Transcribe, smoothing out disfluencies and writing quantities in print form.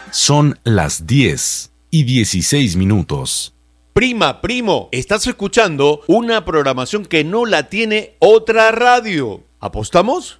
Son las 10:16. Prima, primo, estás escuchando una programación que no la tiene otra radio. ¿Apostamos?